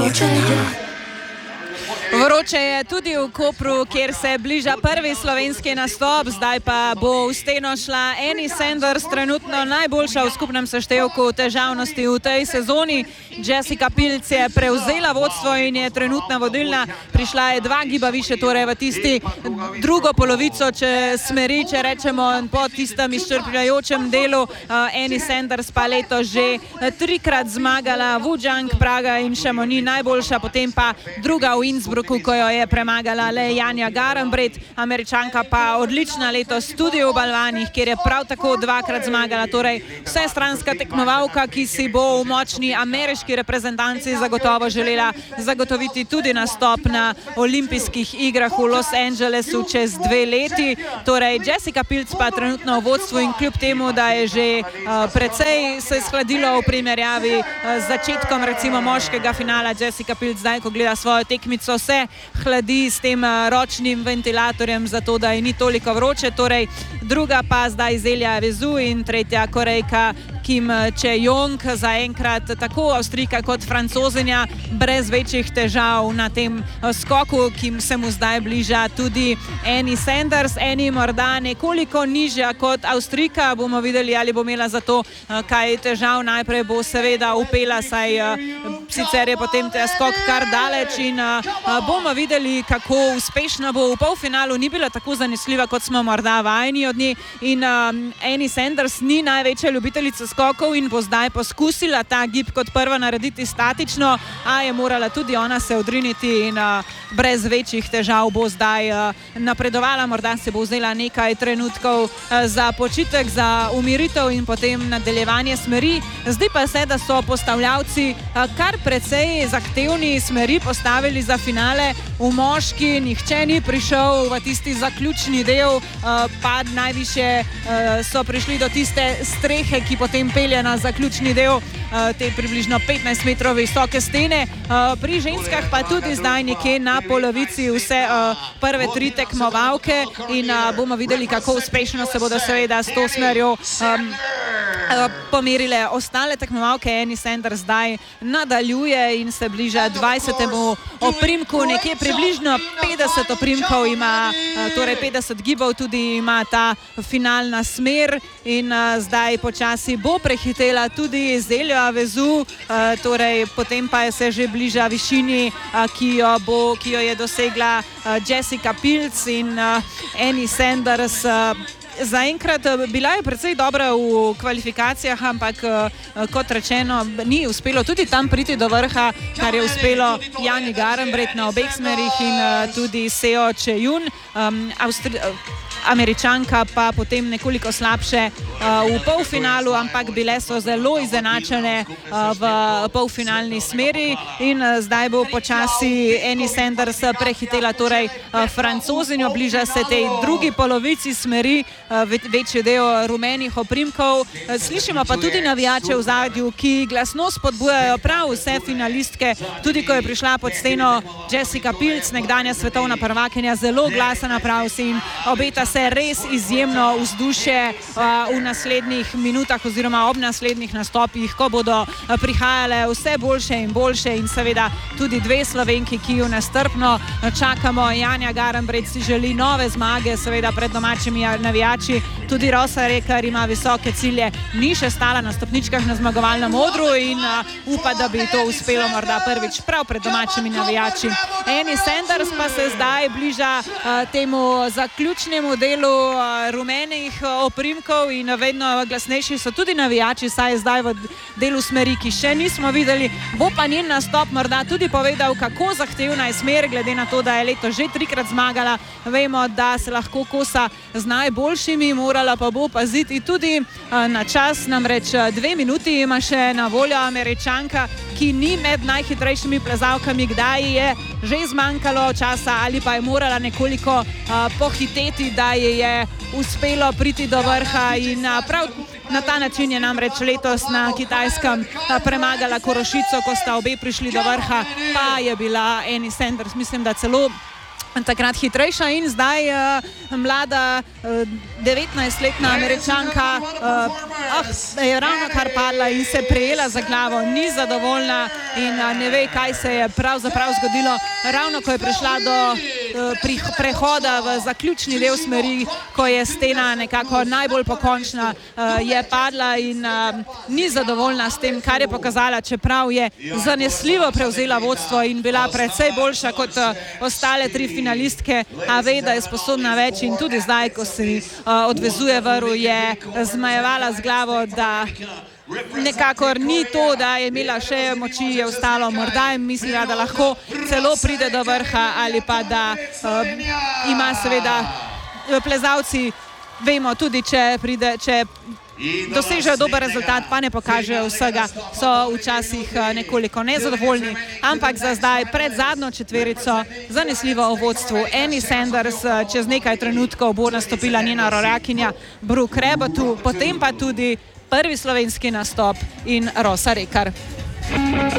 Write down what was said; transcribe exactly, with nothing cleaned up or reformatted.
Vroče je tudi v Kopru, kjer se bliža prvi slovenski nastop, zdaj pa bo v steno šla Annie Sanders, trenutno najboljša v skupnem seštevku težavnosti v tej sezoni. Jessica Pilc je prevzela vodstvo in je trenutna vodilna, prišla je dva giba više, torej v tisti drugo polovico, če smeri, če rečemo, po tistem izčrpljajočem delu. Annie Sanders pa leto že trikrat zmagala, Wuzhang, Praga in Chamonix najboljša, potem pa druga v Innsbrucku, ko jo je premagala le Janja Garnbret, Američanka pa odlična letos tudi v balvanih, kjer je prav tako dvakrat zmagala, torej vsestranska tekmovalka, ki si bo v močni ameriški reprezentanci zagotovo želela zagotoviti tudi nastop na olimpijskih igrah v Los Angelesu čez dve leti. Torej Jessica Pilc pa trenutno v vodstvu in kljub temu, da je že uh, precej se shladilo v primerjavi uh, z začetkom recimo moškega finala, Jessica Pilc zdaj, ko gleda svojo tekmico, se hladi s tem ročnim ventilatorjem, zato da je ni toliko vroče. Torej druga pa zdaj Zelja Vezu in tretja Korejka Kim Chae-young, zaenkrat tako Avstrijka kot Francozinja brez večjih težav na tem skoku, ki se mu zdaj bliža tudi Annie Sanders. Annie morda nekoliko nižja kot Avstrijka, bomo videli, ali bo imela za to kaj težav. Najprej bo seveda upela, saj sicer je potem ta skok kar daleč in bomo videli, kako uspešna bo. V polfinalu ni bila tako zanesljiva, kot smo morda vajeni od nje in um, Annie Sanders ni največja ljubiteljica skokov in bo zdaj poskusila ta gib kot prva narediti statično, a je morala tudi ona se odriniti in uh, brez večjih težav bo zdaj uh, napredovala. Morda se bo vzela nekaj trenutkov uh, za počitek, za umiritev in potem nadaljevanje smeri. Zdi pa se, da so postavljavci uh, kar precej zahtevni smeri postavili za finale. V moški nihče ni prišel v tisti zaključni del, uh, pa najviše uh, so prišli do tiste strehe, ki potem pelje na zaključni del uh, te približno petnajst metrov visoke stene. Uh, pri ženskah pa tudi zdaj nekje na polovici vse uh, prve tri tekmovalke in uh, bomo videli, kako uspešno se bodo seveda s to smerjo um, pomerile ostale tekmovalke. Annie Sanders zdaj nadaljuje in se bliža dvajsetemu oprimku, nekje približno petdeset oprimkov ima, torej petdeset gibov tudi ima ta finalna smer in zdaj počasi bo prehitela tudi Zelja Vezu, torej potem pa se že bliža višini, ki jo, bo, ki jo je dosegla Jessica Pilc in Annie Sanders. Zaenkrat bila je precej dobra v kvalifikacijah, ampak kot rečeno, ni uspelo tudi tam priti do vrha, kar je uspelo Janji Garnbret na obeh smerih in tudi Seo Chae-young. Um, Avstri- Američanka pa potem nekoliko slabše uh, v polfinalu, ampak bile so zelo izenačene uh, v polfinalni smeri in uh, zdaj bo počasi Annie Sanders prehitela torej uh, Francozinjo, bliža se tej drugi polovici smeri, uh, večji del rumenih oprimkov. Uh, slišimo pa tudi navijače v zadju, ki glasno spodbujajo prav vse finalistke, tudi ko je prišla pod steno Jessica Pilc, nekdanja svetovna prvakinja, zelo glasna prav si in obeta se res izjemno vzdušje uh, v naslednjih minutah oziroma ob naslednjih nastopih, ko bodo uh, prihajale vse boljše in boljše in seveda tudi dve Slovenki, ki jo nestrpno čakamo. Janja Garnbret si želi nove zmage, seveda pred domačimi navijači. Tudi Rosa Rekar ima visoke cilje, ni še stala na stopničkah na zmagovalnem odru in uh, upa, da bi to uspelo morda prvič prav pred domačimi navijači. Annie Sanders pa se zdaj bliža uh, temu zaključnemu delu uh, rumenih uh, oprimkov in vedno glasnejši so tudi navijači, saj je zdaj v delu smeri, ki še nismo videli. Bo pa njen nastop morda tudi povedal, kako zahtevna je smer, glede na to, da je leto že trikrat zmagala. Vemo, da se lahko kosa z najboljšimi, morala pa bo paziti tudi uh, na čas, namreč dve minuti ima še na voljo Američanka, ki ni med najhitrejšimi plezalkami. Kdaj je že zmanjkalo časa ali pa je morala nekoliko uh, pohiteti, da je je uspelo priti do vrha in uh, prav na ta način je namreč letos na Kitajskem uh, premagala Korošico, ko sta obe prišli do vrha, pa je bila Annie Sanders, mislim, da celo takrat hitrejša in zdaj uh, mlada uh, devetnajstletna Američanka uh, ah, je ravno kar padla in se prijela za glavo, ni zadovoljna in uh, ne ve, kaj se je pravzaprav zgodilo. Ravno ko je prišla do uh, prehoda v zaključni del smeri, ko je stena nekako najbolj pokončna, uh, je padla in uh, ni zadovoljna s tem, kar je pokazala, čeprav je zanesljivo prevzela vodstvo in bila precej boljša kot uh, ostale tri finalistke, a ve, da je sposobna več in tudi zdaj, ko se uh, odvezuje vrv, je zmajevala z glavo, da nekakor ni to, da je imela še moči, je ostalo, morda je mislila, da lahko celo pride do vrha ali pa da uh, ima seveda plezalci, vemo tudi, če pride, če dosežejo dober rezultat, pa ne pokažejo vsega, so včasih nekoliko nezadovoljni, ampak za zdaj pred zadnjo četverico zanesljivo v vodstvu Annie Sanders, čez nekaj trenutkov bo nastopila njena rorakinja Brooke Rebattu, potem pa tudi prvi slovenski nastop in Rosa Rekar.